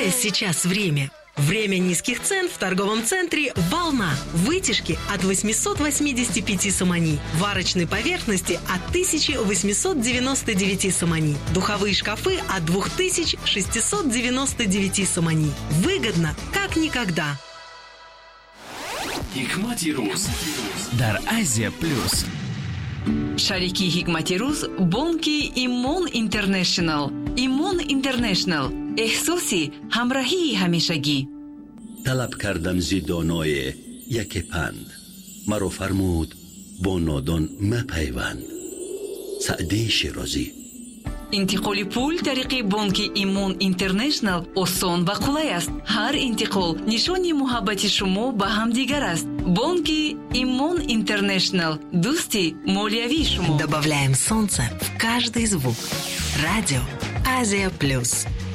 Какое сейчас время? Время низких цен в торговом центре «Волна». Вытяжки от 885 сомани. Варочной поверхности от 1899 сомани. Духовые шкафы от 2699 сомани. Выгодно, как никогда. Hikmati Ruz дар Азия Плюс. Шарики Hikmati Ruz бонки Имон Интернешнл. Имон Интернешнл. احساسی همراهی همیشگی. طلب کردم زیدانای یک پند، مرا فرمود با نادان مپیوند. سعدی شیرازی. انتقال پول طریق بانک ایمون اینترنشنل آسان و قلای است. هر انتقال نشانی محبت شما به همدیگر است. بانک ایمون اینترنشنل، دوستی مولیوی شما. Добавляем солнце в каждый звук. Радио Азия Плюс.